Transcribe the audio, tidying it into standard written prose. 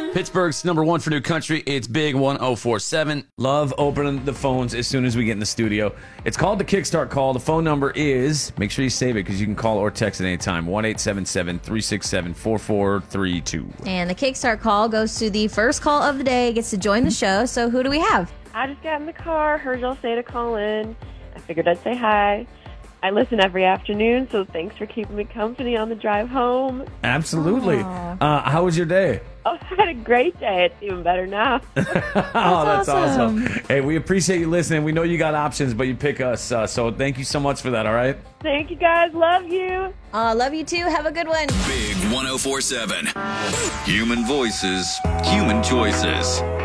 Pittsburgh's number one for new country. It's Big 1047. Love opening the phones as soon as we get in the studio. It's called the Kickstart Call. The phone number is, make sure you save it because you can call or text at any time, 1-877-367-4432. And the Kickstart Call goes to the first call of the day, gets to join the show. So who do we have? I just got in the car, heard y'all say to call in. I figured I'd say hi. I listen every afternoon, so thanks for keeping me company on the drive home. Absolutely. How was your day? Oh, I had a great day. It's even better now. That's awesome. Hey, we appreciate you listening. We know you got options, but you pick us. So thank you so much for that, all right? Thank you, guys. Love you. Love you too. Have a good one. Big 1047. Human voices, human choices.